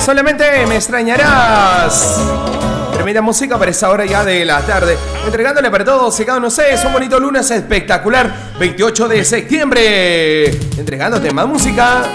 Solamente me extrañarás. Tremenda música para esa hora ya de la tarde. Entregándole para todos y cada uno de ustedes un bonito lunes espectacular. 28 de septiembre. Entregándote más música.